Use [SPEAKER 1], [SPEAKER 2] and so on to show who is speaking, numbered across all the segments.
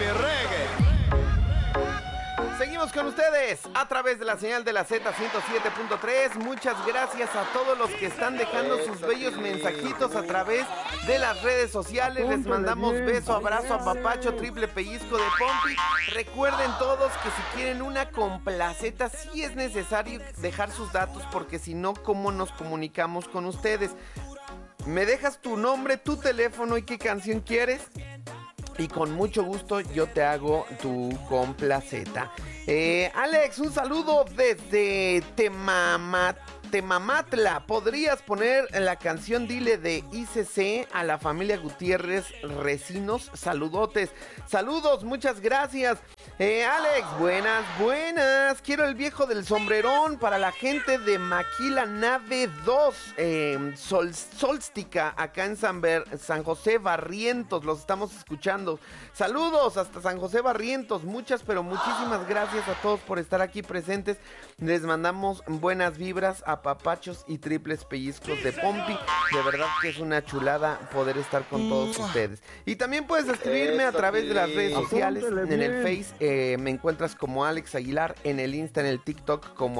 [SPEAKER 1] reggae. Seguimos con ustedes a través de la señal de la Z107.3. Muchas gracias a todos los que están dejando sus bellos mensajitos a través de las redes sociales. Les mandamos beso, abrazo, apapacho, triple pellizco de pompi. Recuerden todos que si quieren una complaceta, sí es necesario dejar sus datos, porque si no, ¿cómo nos comunicamos con ustedes? Me dejas tu nombre, tu teléfono y qué canción quieres, y con mucho gusto yo te hago tu complaceta. Alex, un saludo desde Temamatla. ¿Podrías poner la canción Dile de ICC a la familia Gutiérrez Recinos? Saludotes. Saludos, muchas gracias. Alex, buenas. Quiero el viejo del sombrerón para la gente de Maquila Nave 2, Solstica, acá en San José Barrientos. Los estamos escuchando. Saludos hasta San José Barrientos. Pero muchísimas gracias a todos por estar aquí presentes. Les mandamos buenas vibras, apapachos y triples pellizcos de pompi. De verdad que es una chulada poder estar con todos ustedes. Y también puedes escribirme a través de las redes sociales. En el Face me encuentras como Alex Aguilar, en el Insta, en el TikTok como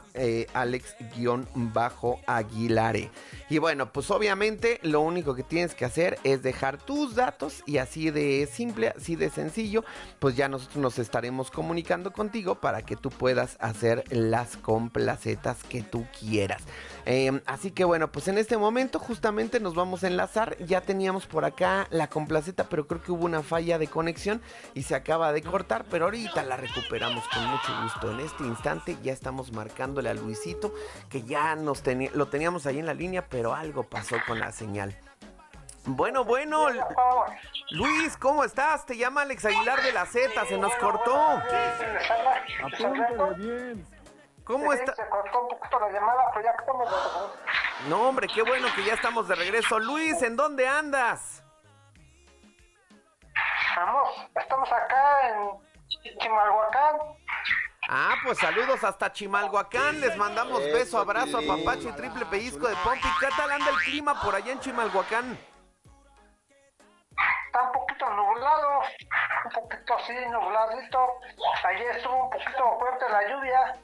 [SPEAKER 1] @Alex_Aguilare. Y bueno, pues obviamente lo único que tienes que hacer es dejar tus datos, y así de simple, así de sencillo, pues ya nosotros nos estaremos comunicando contigo para que tú puedas hacer las complacetas que tú quieras. Así que bueno, pues en este momento justamente nos vamos a enlazar. Ya teníamos por acá la complaceta, pero creo que hubo una falla de conexión y se acaba de cortar, pero ahorita la recuperamos con mucho gusto. En este instante ya estamos marcándole a Luisito, que ya lo teníamos ahí en la línea, pero algo pasó con la señal. Bueno, Luis, ¿cómo estás? Te llama Alex Aguilar de la Z, se nos cortó.
[SPEAKER 2] Apúntale bien.
[SPEAKER 1] ¿Cómo está?
[SPEAKER 3] Se cortó un poquito la llamada, pero ya estamos de regreso.
[SPEAKER 1] No, hombre, qué bueno que ya estamos de regreso. Luis, ¿en dónde andas?
[SPEAKER 3] Estamos acá en Chimalhuacán.
[SPEAKER 1] Ah, pues saludos hasta Chimalhuacán. Les mandamos beso, abrazo, apapacho y triple pellizco de pompi. ¿Qué tal anda el clima por allá en Chimalhuacán?
[SPEAKER 3] Está un poquito nublado, un poquito así nubladito. Ayer estuvo un poquito fuerte la lluvia.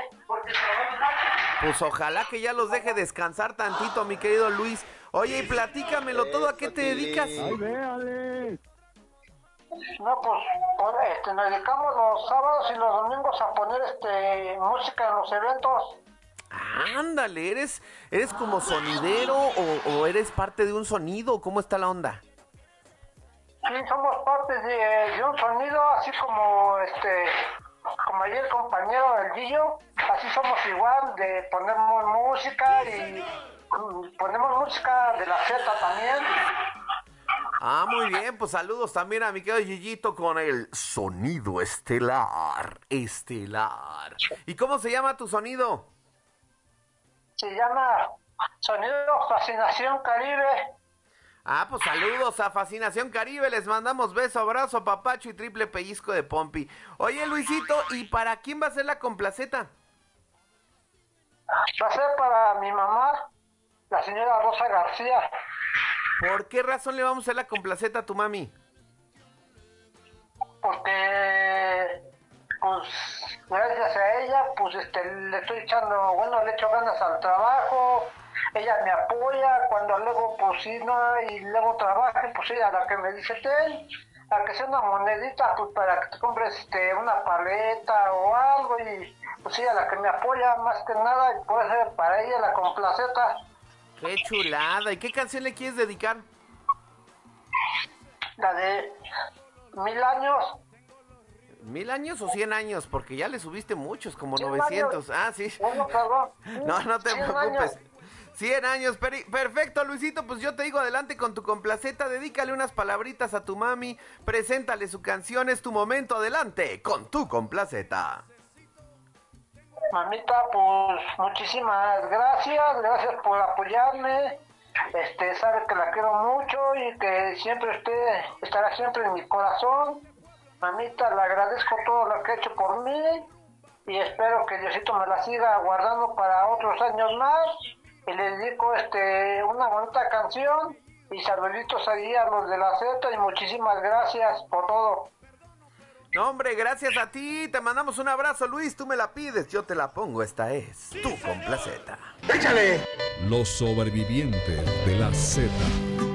[SPEAKER 1] Pues ojalá que ya los deje descansar tantito, mi querido Luis. Oye, y platícamelo todo, ¿a qué te dedicas?
[SPEAKER 2] Ay, véale.
[SPEAKER 3] No, pues nos dedicamos los sábados y los domingos a poner música en los eventos.
[SPEAKER 1] Ándale, ¿eres como sonidero o eres parte de un sonido? ¿Cómo está la onda?
[SPEAKER 3] Sí, somos parte de un sonido, así como como ayer el compañero del Gillo, así somos igual, ponemos música y ponemos música de la Z también.
[SPEAKER 1] Ah, muy bien, pues saludos también a mi querido Gillito con el sonido estelar. ¿Y cómo se llama tu sonido?
[SPEAKER 3] Se llama Sonido Fascinación Caribe.
[SPEAKER 1] Ah, pues saludos a Fascinación Caribe, les mandamos beso, abrazo, papacho y triple pellizco de pompi. Oye, Luisito, ¿y para quién va a ser la complaceta?
[SPEAKER 3] Va a ser para mi mamá, la señora Rosa García.
[SPEAKER 1] ¿Por qué razón le vamos a hacer la complaceta a tu mami?
[SPEAKER 3] Porque, pues, gracias a ella, pues, le estoy le echo ganas al trabajo. Ella me apoya cuando luego, pues, sí, no, y luego trabaje, pues, ella la que me dice, a que sea una monedita, pues, para que te compres, una paleta o algo, y, pues, ella la que me apoya más que nada, y puede ser para ella la complaceta.
[SPEAKER 1] ¡Qué chulada! ¿Y qué canción le quieres dedicar?
[SPEAKER 3] La de 1000 años.
[SPEAKER 1] ¿1000 años o 100 años? Porque ya le subiste muchos, como
[SPEAKER 3] 100
[SPEAKER 1] 900.
[SPEAKER 3] años.
[SPEAKER 1] Ah, sí.
[SPEAKER 3] Bueno, perdón.
[SPEAKER 1] No te
[SPEAKER 3] 100
[SPEAKER 1] preocupes.
[SPEAKER 3] años.
[SPEAKER 1] 100 años, perfecto, Luisito, pues yo te digo adelante con tu complaceta, dedícale unas palabritas a tu mami, preséntale su canción, es tu momento, adelante con tu complaceta.
[SPEAKER 3] Mamita, pues muchísimas gracias por apoyarme. Sabe que la quiero mucho y que siempre estará siempre en mi corazón. Mamita, le agradezco todo lo que ha hecho por mí y espero que Diosito me la siga guardando para otros años más. Y le dedico una bonita canción y saluditos ahí a los de la Z y muchísimas gracias por todo.
[SPEAKER 1] No, hombre, gracias a ti. Te mandamos un abrazo, Luis. Tú me la pides, yo te la pongo. Esta es Tu Complaceta.
[SPEAKER 2] ¡Échale!
[SPEAKER 4] Los sobrevivientes de la Z.